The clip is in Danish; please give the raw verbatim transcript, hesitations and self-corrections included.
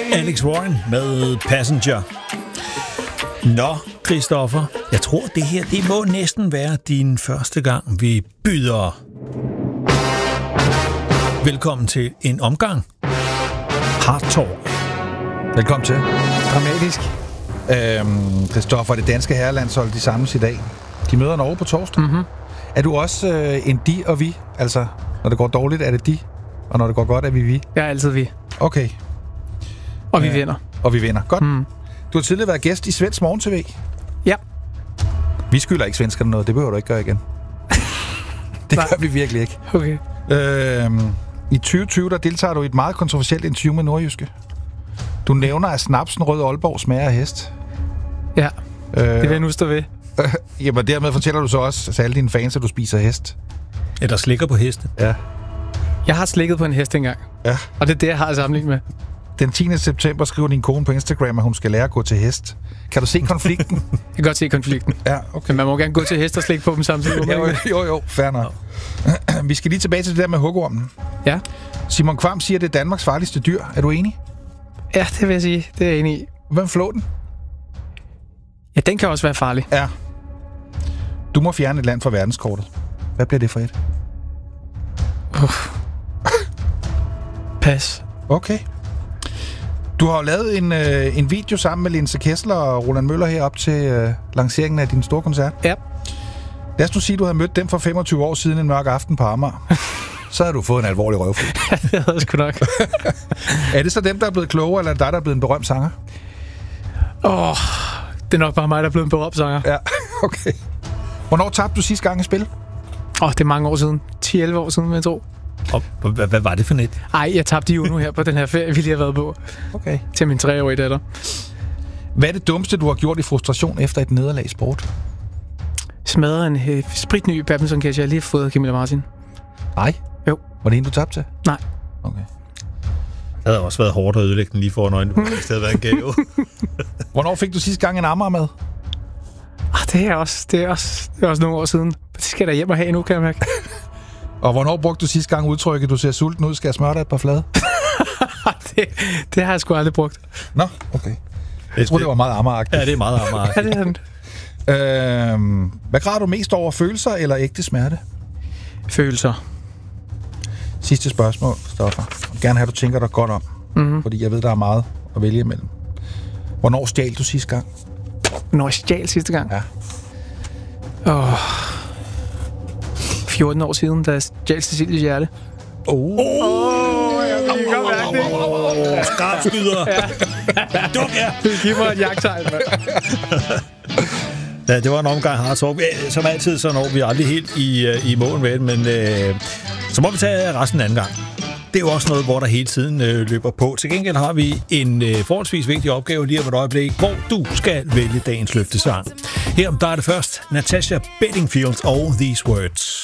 Alex Warren med Passenger. Nå, Christoffer, jeg tror, det her det må næsten være din første gang, vi byder. Velkommen til en omgang. Hard Talk. Velkommen til. Dramatisk. Øhm, Christoffer, det danske herrelandshold, de samles i dag. De møder Norge på torsdag. Mm-hmm. Er du også øh, en de og vi? Altså, når det går dårligt, er det de, og når det går godt, er vi vi? Jeg er altid vi. Okay. Og vi øh, vinder. Og vi vinder. Godt. Mm. Du har tidligere været gæst i Svensk Morgen T V. Ja. Vi skylder ikke svenskerne noget. Det behøver du ikke gøre igen. Det Nej. gør vi virkelig ikke. Okay. Øhm, I tyve tyve, der deltager du i et meget kontroversielt interview med Nordjyske. Du nævner, at snapsen Rød Aalborg smager af hest. Ja, øh, det vil jeg nu stå ved. Øh, jamen, dermed fortæller du så også til alle dine fans, at du spiser hest. Eller slikker på heste. Ja. Jeg har slikket på en hest engang. Ja. Og det er det, jeg har sammenlignet med. Den tiende september skriver din kone på Instagram, at hun skal lære at gå til hest. Kan du se konflikten? Jeg kan godt se konflikten. Ja, okay. Men man må gerne gå til hest og slikke på dem samtidig. Jo, jo, jo, jo, fair nok. Vi skal lige tilbage til det der med hugormen. Ja. Simon Kvam siger, at det er Danmarks farligste dyr. Er du enig? Ja, det vil jeg sige. Det er jeg enig i. Hvem flå den? Ja, den kan også være farlig. Ja. Du må fjerne et land fra verdenskortet. Hvad bliver det for et? Uh. Pas. Okay. Du har jo lavet en, øh, en video sammen med Linse Kessler og Roland Møller herop til øh, lanceringen af din store koncert. Ja. Lad os nu sige, at du havde mødt dem for femogtyve år siden en mørk aften på Amager. Så havde du fået en alvorlig røvfuld. Ja, det havde jeg sgu nok. Er det så dem, der er blevet klogere, eller er det dig, der er blevet en berømt sanger? Åh, oh, det er nok bare mig, der er blevet en berømt sanger. Ja, okay. Hvornår tabte du sidste gang i spil? Åh, oh, det er mange år siden. ti elleve år siden, vil jeg tro. Og hvad, hvad var det for net? Ej, jeg tabte jo nu her på den her ferie, vi lige har været på. Okay. Til min treårige datter. Hvad er det dummeste, du har gjort i frustration efter et nederlag i sport? Smadrede en øh, spritny badminton-catch, jeg har lige fået af Camilla Martin. Nej. Jo. Var det en, du tabte til? Nej. Okay. Det havde også været hårdt at ødelægge den lige foran øjnene. Det havde været en gave. Hvornår fik du sidste gang en Amager med? Ah, det er også, det er også, det er også nogle år siden. Det skal jeg da hjem og have nu, kan jeg mærke. Og hvornår brugte du sidste gang udtrykket, du ser sulten ud, skal jeg smøre dig et par flade? det, det har jeg sgu aldrig brugt. Nå, okay. Jeg tror, det var meget Amager-agtigt. Ja, det er meget Amager. Ja, det er den. Øhm, hvad græder du mest over, følelser eller ægte smerte? Følelser. Sidste spørgsmål, Stoffer. Jeg vil gerne have, at du tænker dig godt om. Mm-hmm. Fordi jeg ved, der er meget at vælge imellem. Hvornår stjal du sidste gang? Når jeg stjal sidste gang? Ja. Åh... fjorten år siden, da jeg stjal Cecilies hjerte. Åh! Oh. Åh, jeg kan godt mærke det. Åh, skarpskyder. Duk, ja. Det giver mig et jagttegn, mand. Ja, det var en omgang hard talk. Som altid, så når vi aldrig helt i, i mål med det, men øh, så må vi tage resten anden gang. Det er jo også noget, hvor der hele tiden øh, løber på. Til gengæld har vi en øh, forholdsvis vigtig opgave lige om et øjeblik, hvor du skal vælge dagens løftesang. Her der er det først Natasha Bedingfield og These Words.